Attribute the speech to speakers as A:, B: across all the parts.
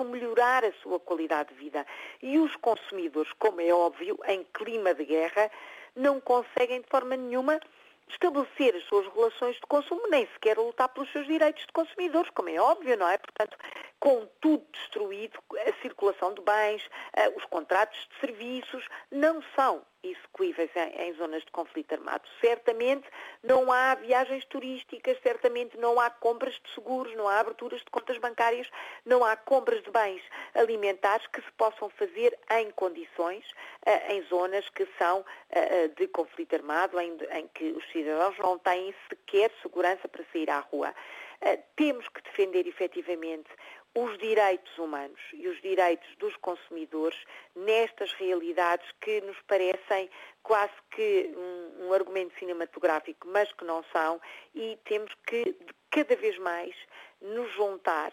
A: possam melhorar a sua qualidade de vida. E os consumidores, como é óbvio, em clima de guerra, não conseguem de forma nenhuma estabelecer as suas relações de consumo, nem sequer lutar pelos seus direitos de consumidores, como é óbvio, não é? Portanto, com tudo destruído, a circulação de bens, os contratos de serviços não são execuíveis em zonas de conflito armado. Certamente não há viagens turísticas, certamente não há compras de seguros, não há aberturas de contas bancárias, não há compras de bens alimentares que se possam fazer em condições, em zonas que são de conflito armado, em que os cidadãos não têm sequer segurança para sair à rua. Temos que defender efetivamente os direitos humanos e os direitos dos consumidores nestas realidades que nos parecem quase que um argumento cinematográfico, mas que não são, e temos que cada vez mais nos juntar,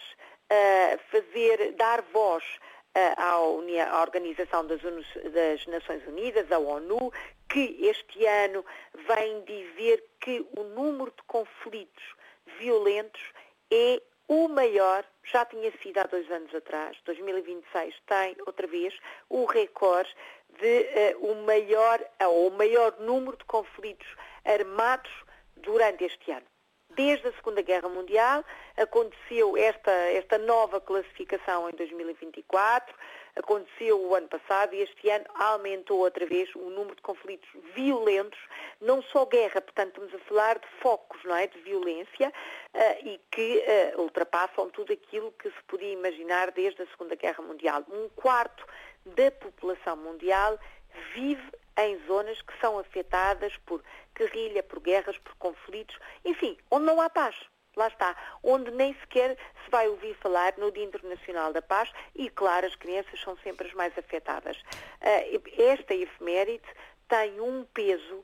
A: dar voz à Organização das Nações Unidas, à ONU, que este ano vem dizer que o número de conflitos violentos é o maior, já tinha sido há 2 anos atrás, 2026 tem outra vez o recorde de o maior número de conflitos armados durante este ano. Desde a Segunda Guerra Mundial aconteceu esta nova classificação em 2024, aconteceu o ano passado e este ano aumentou outra vez o número de conflitos violentos, não só guerra, portanto estamos a falar de focos, não é, de violência e que ultrapassam tudo aquilo que se podia imaginar desde a Segunda Guerra Mundial. 1/4 da população mundial vive em zonas que são afetadas por guerrilha, por guerras, por conflitos, enfim, onde não há paz. Lá está, onde nem sequer se vai ouvir falar no Dia Internacional da Paz e, claro, as crianças são sempre as mais afetadas. Esta efeméride tem um peso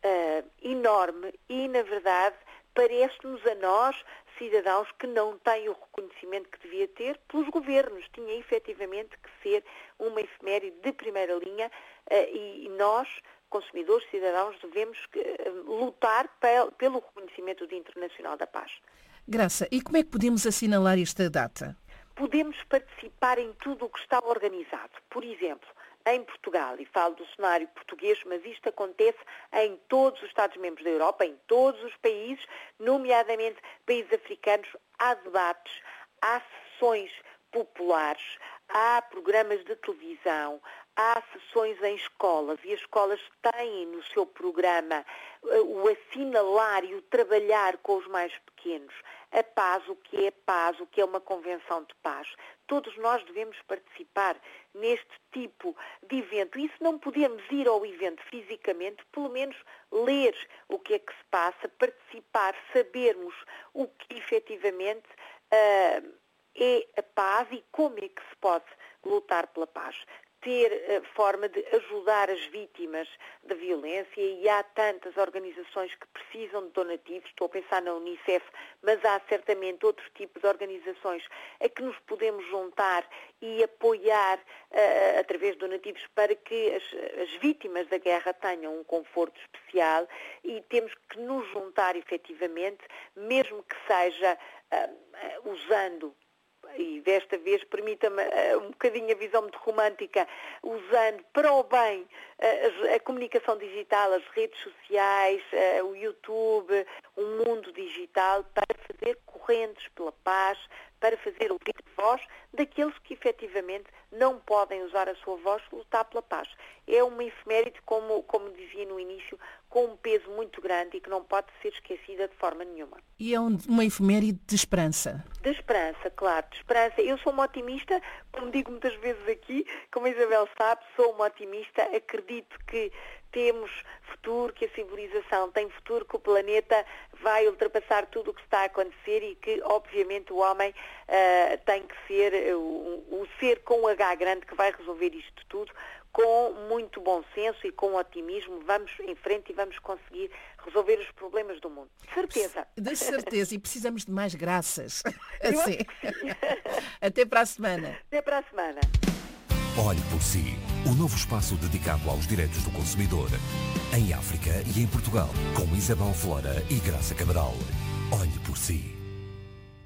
A: enorme e, na verdade, parece-nos a nós, cidadãos, que não têm o reconhecimento que devia ter pelos governos. Tinha efetivamente que ser uma efeméride de primeira linha e nós, consumidores, cidadãos, devemos lutar pelo reconhecimento do Dia Internacional da Paz.
B: Graça, e como é que podemos assinalar esta data?
A: Podemos participar em tudo o que está organizado. Por exemplo, em Portugal, e falo do cenário português, mas isto acontece em todos os Estados-membros da Europa, em todos os países, nomeadamente países africanos, há debates, há sessões populares, há programas de televisão, há sessões em escolas e as escolas têm no seu programa o assinalar e o trabalhar com os mais pequenos. A paz, o que é uma convenção de paz. Todos nós devemos participar neste tipo de evento. E se não podemos ir ao evento fisicamente, pelo menos ler o que é que se passa, participar, sabermos o que efetivamente é a paz e como é que se pode lutar pela paz. Ter forma de ajudar as vítimas da violência e há tantas organizações que precisam de donativos, estou a pensar na Unicef, mas há certamente outros tipos de organizações a que nos podemos juntar e apoiar através de donativos para que as vítimas da guerra tenham um conforto especial e temos que nos juntar efetivamente, mesmo que seja usando, e desta vez permita-me um bocadinho a visão muito romântica, usando para o bem a comunicação digital, as redes sociais, o YouTube, o mundo digital, para fazer correntes pela paz, para fazer ouvir a voz daqueles que efetivamente não podem usar a sua voz lutar pela paz. É uma efeméride, como dizia no início, com um peso muito grande e que não pode ser esquecida de forma nenhuma.
B: E é uma efeméride de esperança?
A: De esperança, claro, de esperança. Eu sou uma otimista, como digo muitas vezes aqui, como a Isabel sabe, sou uma otimista, acredito que temos futuro, que a civilização tem futuro, que o planeta vai ultrapassar tudo o que está a acontecer e que, obviamente, o homem tem que ser o ser com H grande que vai resolver isto tudo, com muito bom senso e com otimismo. Vamos em frente e vamos conseguir resolver os problemas do mundo. De certeza.
B: De certeza. E precisamos de mais graças. Assim. Até para a semana.
A: Até para a semana.
C: Olhe por si. O novo espaço dedicado aos direitos do consumidor. Em África e em Portugal. Com Isabel Flora e Graça Cabral. Olhe por si.